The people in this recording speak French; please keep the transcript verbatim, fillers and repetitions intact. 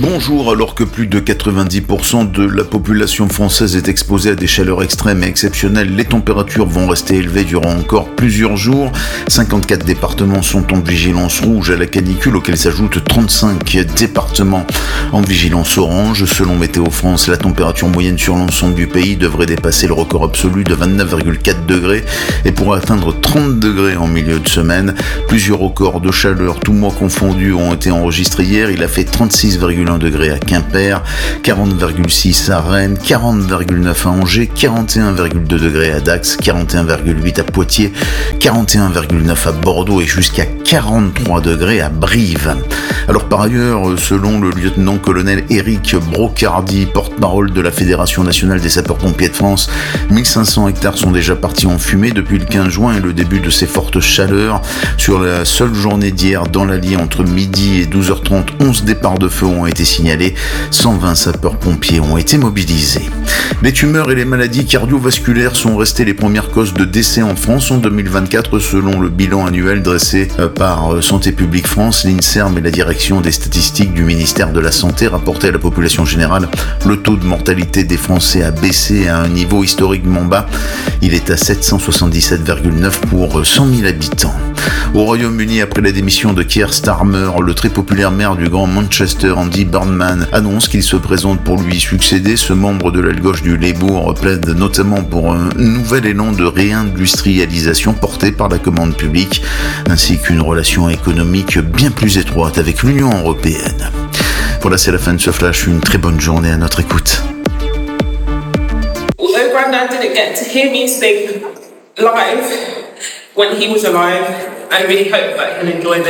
Bonjour, alors que plus de quatre-vingt-dix pour cent de la population française est exposée à des chaleurs extrêmes et exceptionnelles, les températures vont rester élevées durant encore plusieurs jours. cinquante-quatre départements sont en vigilance rouge à la canicule, auxquels s'ajoutent trente-cinq départements en vigilance orange. Selon Météo France, la température moyenne sur l'ensemble du pays devrait dépasser le record absolu de vingt-neuf virgule quatre degrés et pourrait atteindre trente degrés en milieu de semaine. Plusieurs records de chaleur, tous mois confondus, ont été enregistrés hier. Il a fait trente-six virgule un degrés à Quimper, quarante virgule six à Rennes, quarante virgule neuf à Angers, quarante et un virgule deux degrés à Dax, quarante et un virgule huit à Poitiers, quarante et un virgule neuf à Bordeaux et jusqu'à quarante-trois degrés à Brive. Alors par ailleurs, selon le lieutenant-colonel Éric Brocardi, porte-parole de la Fédération nationale des sapeurs-pompiers de France, mille cinq cents hectares sont déjà partis en fumée depuis le quinze juin et le début de ces fortes chaleurs. Sur la seule journée d'hier, dans l'Allier, entre midi et douze heures trente, onze départs de feu ont été signalés, cent vingt sapeurs-pompiers ont été mobilisés. Les tumeurs et les maladies cardiovasculaires sont restées les premières causes de décès en France en deux mille vingt-quatre, selon le bilan annuel dressé par Santé publique France, l'INSERM et la direction des statistiques du ministère de la Santé. Rapporté à la population générale, le taux de mortalité des Français a baissé à un niveau historiquement bas. Il est à sept cent soixante-dix-sept virgule neuf pour cent mille habitants. Au Royaume-Uni, après la démission de Keir Starmer, le très populaire maire du Grand Manchester, Andy Burnham, annonce qu'il se présente pour lui succéder. Ce membre de l'aile gauche du Labour plaide notamment pour un nouvel élan de réindustrialisation porté par la commande publique, ainsi qu'une relation économique bien plus étroite avec l'Union européenne. Voilà, c'est la fin de ce flash. Une très bonne journée à notre écoute. Although Grandad didn't get to hear me sing live when he was alive, I really hope that he'll enjoy this.